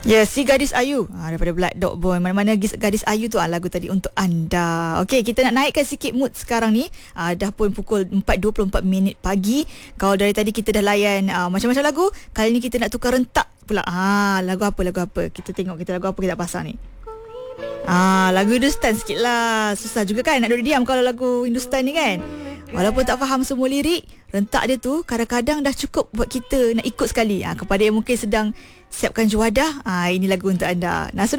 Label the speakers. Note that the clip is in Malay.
Speaker 1: Ya, Si Gadis Ayu daripada Black Dog Boy. Mana-mana Gadis Ayu tu lagu tadi untuk anda. Okey, kita nak naikkan sikit mood sekarang ni. Dah pun pukul 4.24 pagi. Kalau dari tadi kita dah layan macam-macam lagu, kali ni kita nak tukar rentak pula. Lagu apa? Kita tengok lagu apa kita pasang ni. Lagu Hindustan sikit lah. Susah juga kan nak duduk diam kalau lagu Hindustan ni kan. Walaupun tak faham semua lirik, rentak dia tu kadang-kadang dah cukup buat kita nak ikut sekali. Kepada yang mungkin sedang siapkan juadah, ini lagu untuk anda.